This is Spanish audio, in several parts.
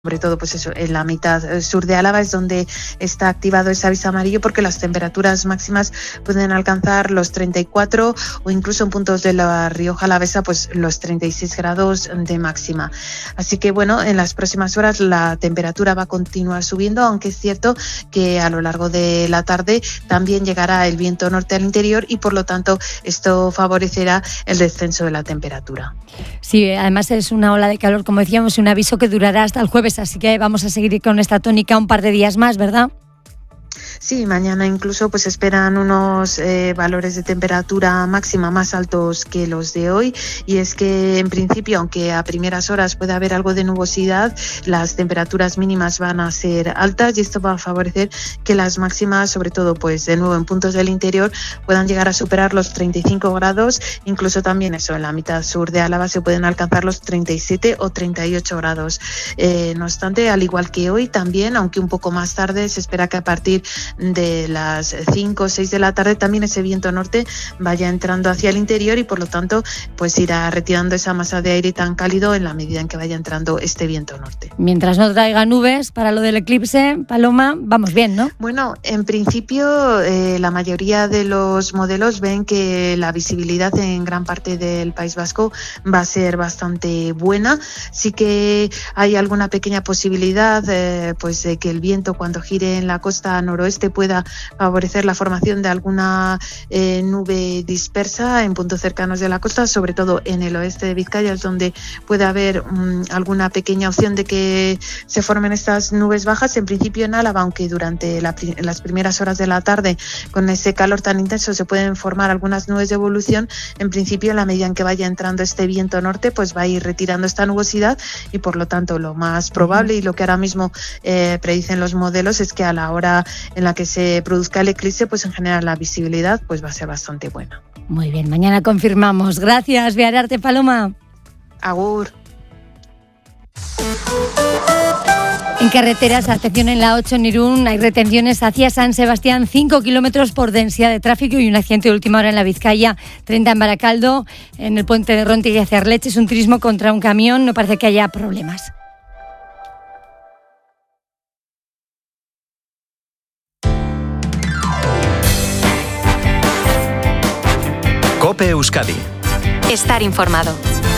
sobre todo pues eso, en la mitad sur de Álava es donde está activado ese aviso amarillo, porque las temperaturas máximas pueden alcanzar los 34 o incluso en puntos de la Rioja Alavesa pues los 36 grados de máxima. Así que bueno, en las próximas horas la temperatura va a continuar subiendo, aunque es cierto que a lo largo de la tarde también llegará el viento norte al interior y por lo tanto esto favorecerá el descenso de la temperatura. Sí, además es una ola de calor, como decíamos, un aviso que durará hasta el jueves, así que vamos a seguir con esta tónica un par de días más, ¿verdad? Sí, mañana incluso pues esperan unos valores de temperatura máxima más altos que los de hoy, y es que en principio, aunque a primeras horas puede haber algo de nubosidad, las temperaturas mínimas van a ser altas y esto va a favorecer que las máximas, sobre todo pues de nuevo en puntos del interior, puedan llegar a superar los 35 grados, incluso también eso, en la mitad sur de Álava se pueden alcanzar los 37 o 38 grados. No obstante, al igual que hoy también, aunque un poco más tarde, se espera que a partir de las 5 o 6 de la tarde también ese viento norte vaya entrando hacia el interior y por lo tanto pues irá retirando esa masa de aire tan cálido en la medida en que vaya entrando este viento norte. Mientras no traiga nubes para lo del eclipse, Paloma, vamos bien, ¿no? Bueno, en principio la mayoría de los modelos ven que la visibilidad en gran parte del País Vasco va a ser bastante buena. Sí que hay alguna pequeña posibilidad pues de que el viento, cuando gire en la costa noroeste, pueda favorecer la formación de alguna nube dispersa en puntos cercanos de la costa, sobre todo en el oeste de Vizcaya, es donde puede haber alguna pequeña opción de que se formen estas nubes bajas. En principio en Álava, aunque durante las primeras horas de la tarde con ese calor tan intenso se pueden formar algunas nubes de evolución, en principio en la medida en que vaya entrando este viento norte pues va a ir retirando esta nubosidad y por lo tanto lo más probable y lo que ahora mismo predicen los modelos es que a la hora en la que se produzca el eclipse pues en general la visibilidad pues va a ser bastante buena. Muy bien, mañana confirmamos. Gracias, Beararte, Paloma. Agur. En carreteras, atención, en la 8 en Irún hay retenciones hacia San Sebastián, 5 kilómetros por densidad de tráfico y un accidente de última hora en la Vizcaya, 30 en Baracaldo, en el puente de Rontegui hacia Arleche, es un turismo contra un camión, no parece que haya problemas. COPE Euskadi. Estar informado.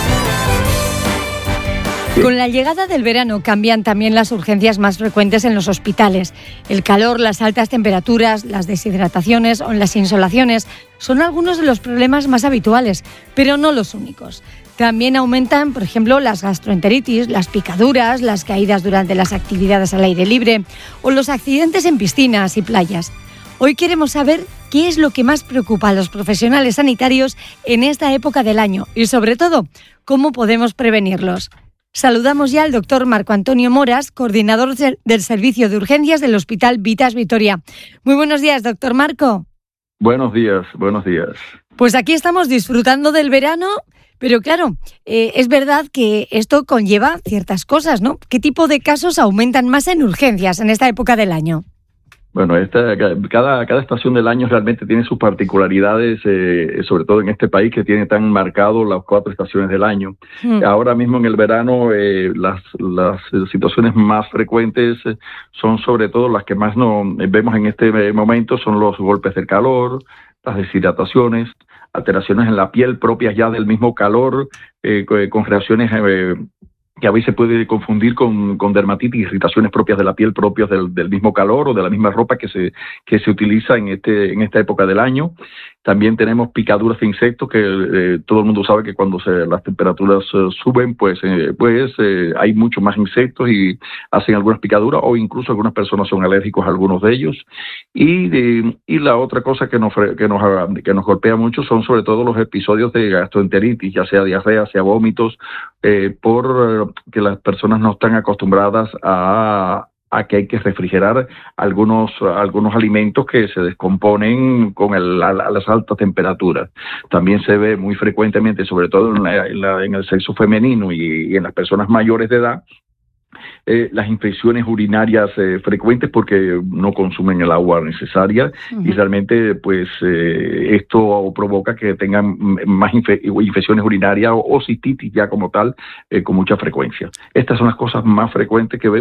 Con la llegada del verano cambian también las urgencias más frecuentes en los hospitales. El calor, las altas temperaturas, las deshidrataciones o las insolaciones son algunos de los problemas más habituales, pero no los únicos. También aumentan, por ejemplo, las gastroenteritis, las picaduras, las caídas durante las actividades al aire libre o los accidentes en piscinas y playas. Hoy queremos saber qué es lo que más preocupa a los profesionales sanitarios en esta época del año y, sobre todo, cómo podemos prevenirlos. Saludamos ya al doctor Marco Antonio Moras, coordinador del Servicio de Urgencias del Hospital Vitas Vitoria. Muy buenos días, doctor Marco. Buenos días, buenos días. Pues aquí estamos disfrutando del verano, pero claro, es verdad que esto conlleva ciertas cosas, ¿no? ¿Qué tipo de casos aumentan más en urgencias en esta época del año? Bueno, cada estación del año realmente tiene sus particularidades, sobre todo en este país que tiene tan marcado las 4 estaciones del año. Ahora mismo en el verano las situaciones más frecuentes son sobre todo las que más vemos en este momento, son los golpes del calor, las deshidrataciones, alteraciones en la piel propias ya del mismo calor, con reacciones que a veces se puede confundir con dermatitis, irritaciones propias de la piel, propias del mismo calor o de la misma ropa que se utiliza en esta época del año. También tenemos picaduras de insectos, que todo el mundo sabe que cuando las temperaturas suben, pues hay mucho más insectos y hacen algunas picaduras, o incluso algunas personas son alérgicos a algunos de ellos. Y la otra cosa que nos golpea mucho son sobre todo los episodios de gastroenteritis, ya sea diarrea, sea vómitos, por que las personas no están acostumbradas a que hay que refrigerar algunos alimentos que se descomponen con las altas temperaturas. También se ve muy frecuentemente, sobre todo en el sexo femenino y en las personas mayores de edad, las infecciones urinarias frecuentes porque no consumen el agua necesaria. Y realmente pues esto provoca que tengan más infecciones urinarias o cistitis ya como tal con mucha frecuencia. Estas son las cosas más frecuentes que vemos.